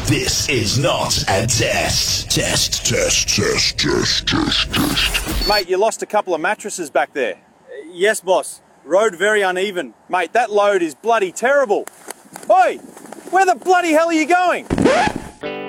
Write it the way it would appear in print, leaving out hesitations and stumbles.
This is not a test. Test. Mate, you lost a couple of mattresses back there. Yes, boss. Road very uneven. Mate, that load is bloody terrible. Oi! Where the bloody hell are you going?